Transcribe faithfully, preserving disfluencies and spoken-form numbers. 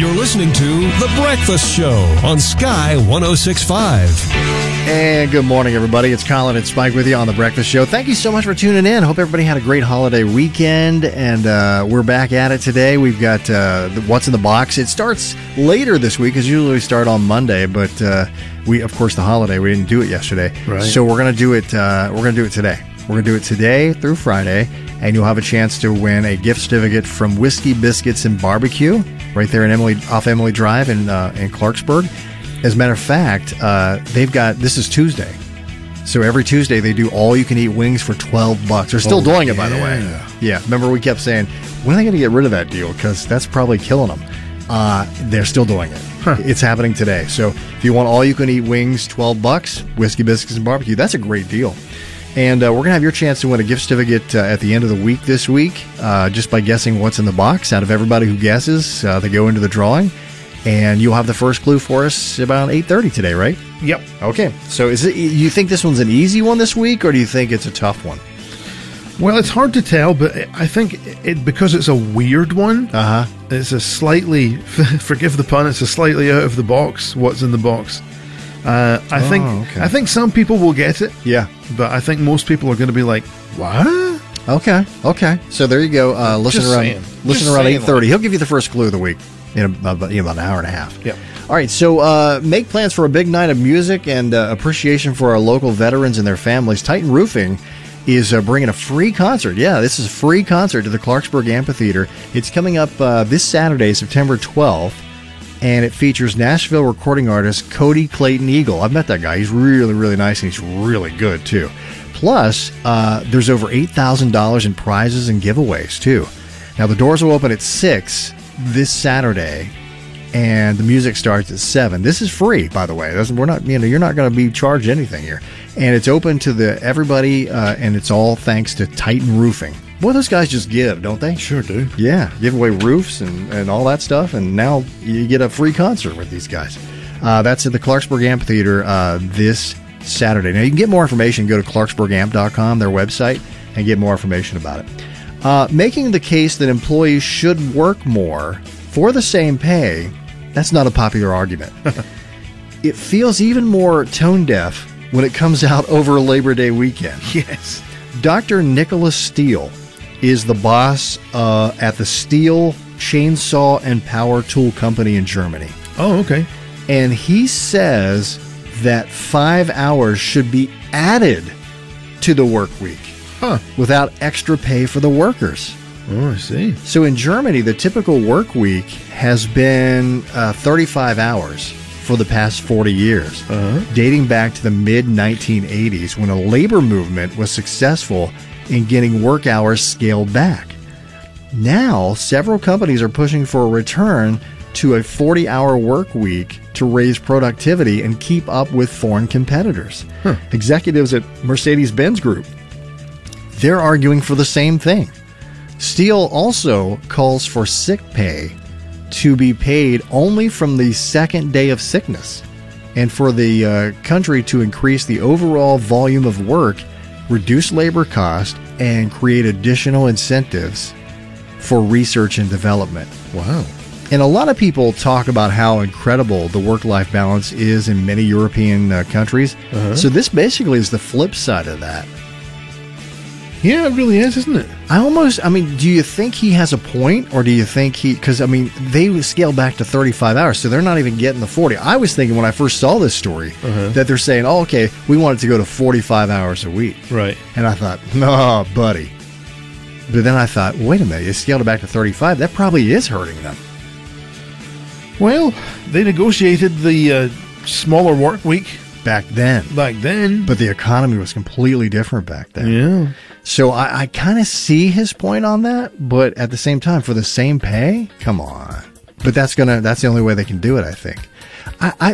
You're listening to The Breakfast Show on Sky one oh six point five. And good morning, everybody. It's Colin and Spike with you on The Breakfast Show. Thank you so much for tuning in. Hope everybody had a great holiday weekend, and uh, we're back at it today. We've got uh, the What's in the Box. It starts later this week, because usually we start on Monday, but uh, we, of course, the holiday, we didn't do it yesterday. Right. So we're going to do it. Uh, we're going to do it today. We're going to do it today through Friday, and you'll have a chance to win a gift certificate from Whiskey Biscuits and Barbecue right there in Emily off Emily Drive in uh, in Clarksburg. As a matter of fact, uh, they've got, this is Tuesday. So every Tuesday they do all-you-can-eat wings for twelve bucks. They're still Oh, doing it, yeah. by the way. Yeah. Remember we kept saying, when are they going to get rid of that deal? Because that's probably killing them. Uh, they're still doing it. Huh. It's happening today. So if you want all-you-can-eat wings, twelve bucks, Whiskey Biscuits and Barbecue, that's a great deal. And uh, we're going to have your chance to win a gift certificate uh, at the end of the week this week, uh, just by guessing what's in the box. Out of everybody who guesses, uh, they go into the drawing. And you'll have the first clue for us about eight thirty today, right? Yep. Okay. So is it? You think this one's an easy one this week, or do you think it's a tough one? Well, it's hard to tell, but I think it because it's a weird one. Uh huh. It's a slightly, forgive the pun, it's a slightly out of the box. What's in the box? Uh, I Oh, think okay. I think some people will get it, Yeah. but I think most people are going to be like, "What?" Okay. Okay. So there you go. Uh, listen Just around. saying. Listen Just around saying, eight thirty. He'll give you the first clue of the week in about, you know, about an hour and a half. Yep. All right. So uh, make plans for a big night of music and uh, appreciation for our local veterans and their families. Titan Roofing is uh, bringing a free concert. Yeah, this is a free concert to the Clarksburg Amphitheater. It's coming up uh, this Saturday, September twelfth, and it features Nashville recording artist Cody Clayton Eagle. I've met that guy. He's really, really nice, and he's really good, too. Plus, uh, there's over eight thousand dollars in prizes and giveaways, too. Now, the doors will open at six this Saturday, and the music starts at seven. This is free, by the way. Doesn't, we're not, you know, you're not going to be charged anything here. And it's open to the everybody, uh, and it's all thanks to Titan Roofing. Boy, those guys just give, don't they? Sure do. Yeah, give away roofs and, and all that stuff, and now you get a free concert with these guys. Uh, that's at the Clarksburg Amphitheater uh, this Saturday. Now, you can get more information. Go to clarksburg amp dot com, their website, and get more information about it. Uh, making the case that employees should work more for the same pay, that's not a popular argument. It feels even more tone-deaf when it comes out over Labor Day weekend. Yes. Doctor Nicholas Steele is the boss uh, at the Steele Chainsaw and Power Tool Company in Germany. Oh, okay. And he says that five hours should be added to the work week Huh. without extra pay for the workers. Oh, I see. So in Germany, the typical work week has been uh, thirty-five hours for the past forty years, Uh-huh. dating back to the mid nineteen eighties when a labor movement was successful in getting work hours scaled back. Now, several companies are pushing for a return to a forty-hour work week to raise productivity and keep up with foreign competitors. Huh. Executives at Mercedes-Benz Group, they're arguing for the same thing. Steele also calls for sick pay to be paid only from the second day of sickness, and for the uh, country to increase the overall volume of work, reduce labor cost, and create additional incentives for research and development. Wow. And a lot of people talk about how incredible the work-life balance is in many European uh, countries. Uh-huh. So this basically is the flip side of that. Yeah, it really is, isn't it? I almost, I mean, do you think he has a point, or do you think he, because, I mean, they scale back to thirty-five hours, so they're not even getting the forty. I was thinking when I first saw this story Uh-huh. that they're saying, oh, okay, we want it to go to forty-five hours a week. Right. And I thought, no, buddy. But then I thought, wait a minute, you scaled it back to thirty-five. That probably is hurting them. Well, they negotiated the uh, smaller work week Back then. back then. But the economy was completely different back then. yeah. So I, I kind of see his point on that, but at the same time, for the same pay, come on. But that's gonna that's the only way they can do it, I think. I, I